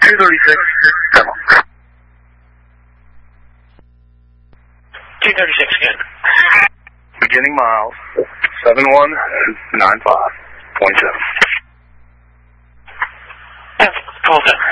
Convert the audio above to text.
236, demo. 236 again. Beginning miles, 7195.7. Yeah, call that.